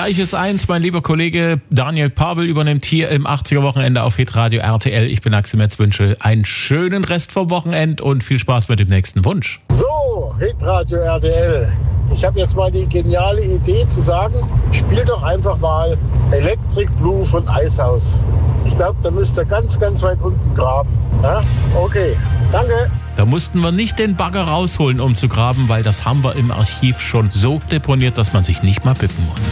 Gleich ist 1, mein lieber Kollege Daniel Pavel übernimmt hier im 80er-Wochenende auf Hitradio RTL. Ich bin Axel Metz, wünsche einen schönen Rest vom Wochenend und viel Spaß mit dem nächsten Wunsch. So, Hitradio RTL. Ich habe jetzt mal die geniale Idee zu sagen, spiel doch einfach mal Electric Blue von Eishaus. Ich glaube, da müsst ihr ganz, ganz weit unten graben. Ja? Okay, danke. Da mussten wir nicht den Bagger rausholen, um zu graben, weil das haben wir im Archiv schon so deponiert, dass man sich nicht mal bücken muss.